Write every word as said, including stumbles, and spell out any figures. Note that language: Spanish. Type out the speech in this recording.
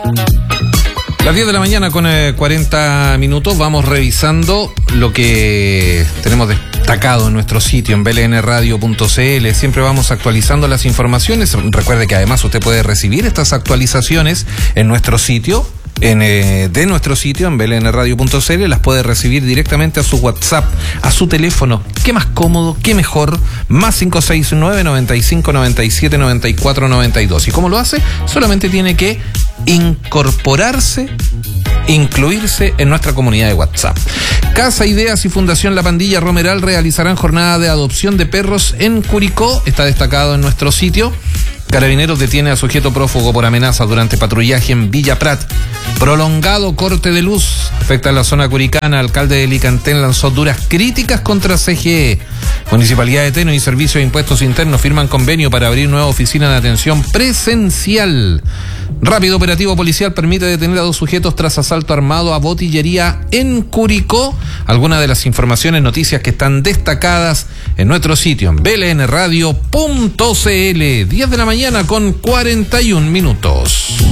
Las diez de la mañana con eh, cuarenta minutos vamos revisando lo que tenemos destacado en nuestro sitio en b l n radio punto c l. Siempre vamos actualizando las informaciones. Recuerde que además usted puede recibir estas actualizaciones en nuestro sitio. En, eh, de nuestro sitio en b l n radio punto c l, las puede recibir directamente a su WhatsApp, a su teléfono. Qué más cómodo, qué mejor. Más cinco seis nueve, noventa y cinco, noventa y siete, noventa y cuatro, noventa y dos. ¿Y cómo lo hace? Solamente tiene que incorporarse, incluirse en nuestra comunidad de WhatsApp. Casa Ideas y Fundación La Pandilla Romeral realizarán jornada de adopción de perros en Curicó. Está destacado en nuestro sitio. Carabineros detiene a sujeto prófugo por amenaza durante patrullaje en Villa Prat. Prolongado corte de luz afecta a la zona curicana. Alcalde de Licantén lanzó duras críticas contra C G E. Municipalidad de Teno y Servicio de Impuestos Internos firman convenio para abrir nueva oficina de atención presencial. Rápido operativo policial permite detener a dos sujetos tras asalto armado a botillería en Curicó. Algunas de las informaciones, noticias que están destacadas en nuestro sitio en b l n radio punto c l. diez de la mañana con cuarenta y un minutos.